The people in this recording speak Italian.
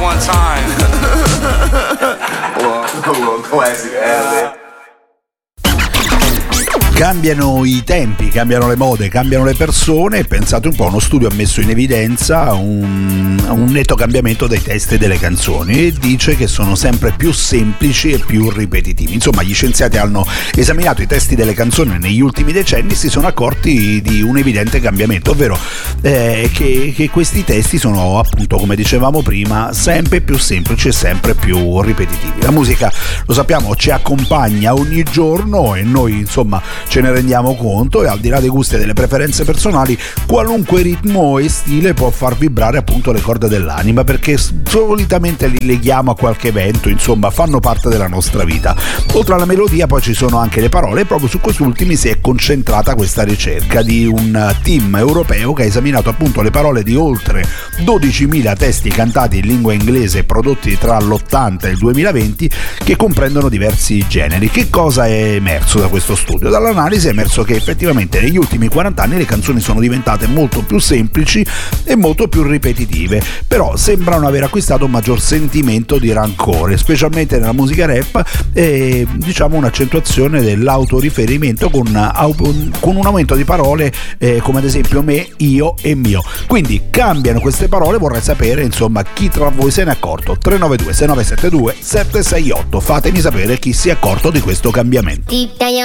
one time. Well, classic ad. Cambiano i tempi, cambiano le mode, cambiano le persone. Pensate un po', uno studio ha messo in evidenza un netto cambiamento dei testi delle canzoni e dice che sono sempre più semplici e più ripetitivi. Insomma, gli scienziati hanno esaminato i testi delle canzoni negli ultimi decenni e si sono accorti di un evidente cambiamento, ovvero che questi testi sono, appunto, come dicevamo prima, sempre più semplici e sempre più ripetitivi. La musica, lo sappiamo, ci accompagna ogni giorno e noi, insomma, ce ne rendiamo conto, e al di là dei gusti e delle preferenze personali, qualunque ritmo e stile può far vibrare appunto le corde dell'anima, perché solitamente li leghiamo a qualche evento, insomma fanno parte della nostra vita. Oltre alla melodia poi ci sono anche le parole, e proprio su questi ultimi si è concentrata questa ricerca di un team europeo che ha esaminato appunto le parole di oltre 12.000 testi cantati in lingua inglese prodotti tra l'80 e il 2020, che comprendono diversi generi. Che cosa è emerso da questo studio? Dall'analisi è emerso che effettivamente negli ultimi 40 anni le canzoni sono diventate molto più semplici e molto più ripetitive, però sembrano aver acquistato un maggior sentimento di rancore, specialmente nella musica rap, e diciamo un'accentuazione dell'autoriferimento con un aumento di parole come ad esempio me, io e mio. Quindi cambiano queste parole, vorrei sapere insomma chi tra voi se n'è accorto. 392 6972 768, fatemi sapere chi si è accorto di questo cambiamento.